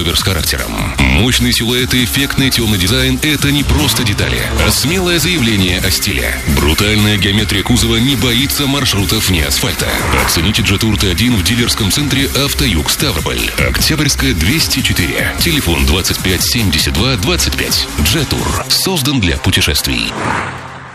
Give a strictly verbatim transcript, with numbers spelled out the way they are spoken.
кроссовер с характером. Мощный силуэт и эффектный темный дизайн – это не просто детали, а смелое заявление о стиле. Брутальная геометрия кузова не боится маршрутов вне асфальта. Оцените Jetour Т один в дилерском центре «Автоюг Ставрополь». Октябрьская, двести четыре. Телефон двадцать пять семьдесят два двадцать пять. Jetour создан для путешествий.